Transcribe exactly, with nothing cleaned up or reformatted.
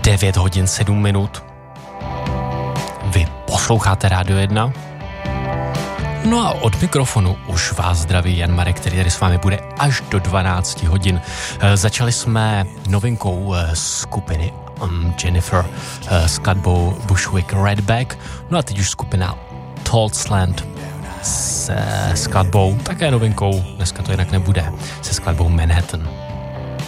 devět hodin sedm minut. Vy posloucháte Rádio jedna. No a od mikrofonu už vás zdraví Jan Marek, který tady s vámi bude až do dvanáct hodin. Začali jsme novinkou skupiny Jennifer s skladbou Bushwick Redback. No a teď už skupina Taldsland se skladbou, také novinkou, dneska to jinak nebude, se skladbou Manhattan.